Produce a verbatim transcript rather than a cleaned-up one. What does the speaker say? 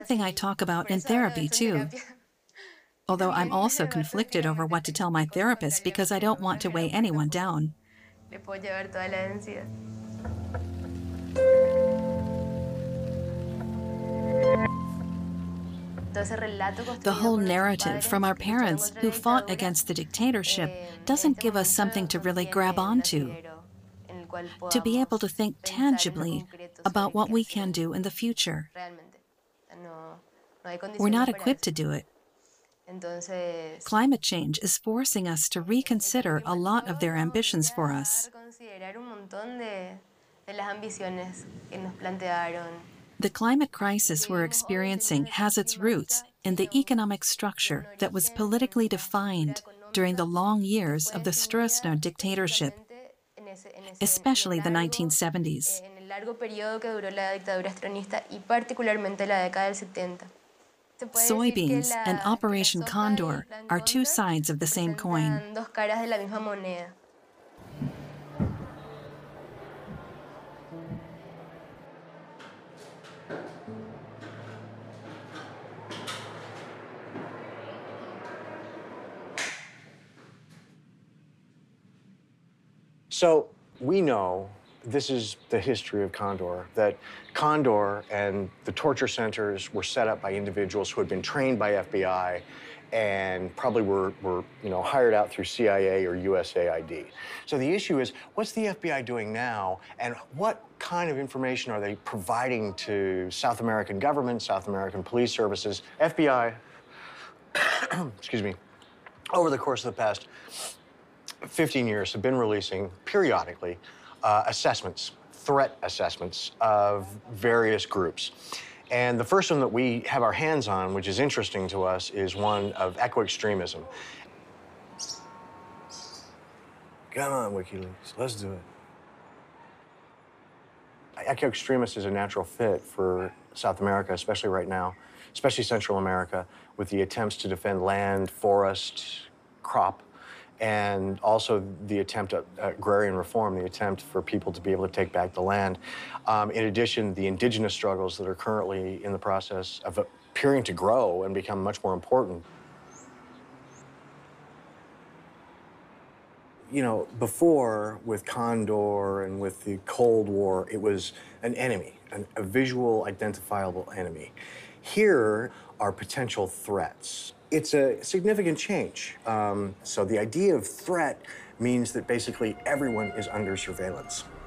Thing I talk about in therapy, too. Although I'm also conflicted over what to tell my therapist because I don't want to weigh anyone down. Le puedo llevar toda la densidad. The whole narrative from our parents who fought against the dictatorship doesn't give us something to really grab onto, to be able to think tangibly about what we can do in the future. We're not equipped to do it. Climate change is forcing us to reconsider a lot of their ambitions for us. The climate crisis we're experiencing has its roots in the economic structure that was politically defined during the long years of the Stroessner dictatorship, especially the nineteen seventies. Soybeans and Operation Condor are two sides of the same coin. So we know this is the history of Condor, that Condor and the torture centers were set up by individuals who had been trained by F B I and probably were, were you know, hired out through C I A or U S A I D. So the issue is, what's the F B I doing now, and what kind of information are they providing to South American government, South American police services? F B I, excuse me, over the course of the past fifteen years have been releasing periodically uh, assessments, threat assessments of various groups. And the first one that we have our hands on, which is interesting to us, is one of eco-extremism. Come on, WikiLeaks, let's do it. Eco-extremist is a natural fit for South America, especially right now, especially Central America, with the attempts to defend land, forest, crop, and also the attempt at agrarian reform, the attempt for people to be able to take back the land. Um, in addition, the indigenous struggles that are currently in the process of appearing to grow and become much more important. You know, before, with Condor and with the Cold War, it was an enemy, an, a visual, identifiable enemy. Here are potential threats. It's a significant change. Um, so the idea of threat means that basically everyone is under surveillance.